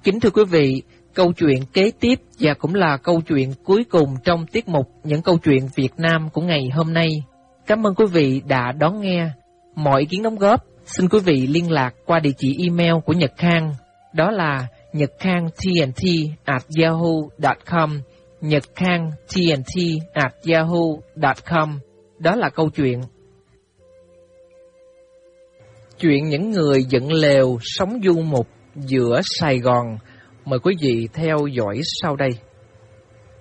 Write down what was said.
Kính thưa quý vị, câu chuyện kế tiếp và cũng là câu chuyện cuối cùng trong tiết mục Những câu chuyện Việt Nam của ngày hôm nay. Cảm ơn quý vị đã đón nghe. Mọi ý kiến đóng góp, xin quý vị liên lạc qua địa chỉ email của Nhật Khang. Đó là nhậtkhangtnt@yahoo.com, nhậtkhangtnt@yahoo.com. Đó là câu chuyện. Chuyện những người dựng lều sống du mục giữa Sài Gòn. Mời quý vị theo dõi sau đây.